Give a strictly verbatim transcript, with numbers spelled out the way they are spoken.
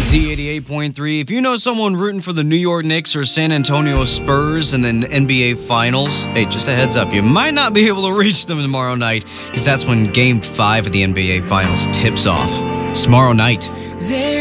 Z eighty-eight point three. If you know someone rooting for the New York Knicks or San Antonio Spurs in the N B A Finals, hey, just a heads up, you might not be able to reach them tomorrow night because that's when Game five of the N B A Finals tips off. It's tomorrow night.